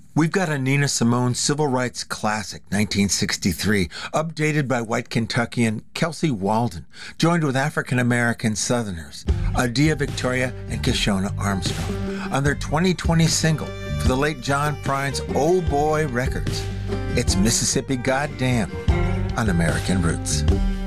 We've got a Nina Simone civil rights classic, 1963, updated by white Kentuckian Kelsey Walden, joined with African-American Southerners, Adia Victoria and Kishona Armstrong, on their 2020 single for the late John Prine's Oh Boy Records. It's Mississippi Goddamn on American Roots.